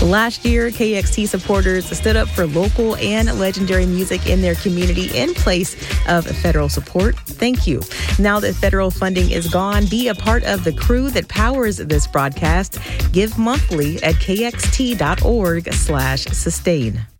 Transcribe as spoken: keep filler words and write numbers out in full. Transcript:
Last year, K X T supporters stood up for local and legendary music in their community in place of federal support. Thank you. Now that federal funding is gone, be a part of the crew that powers this broadcast. Give monthly at kxt.org slash sustain.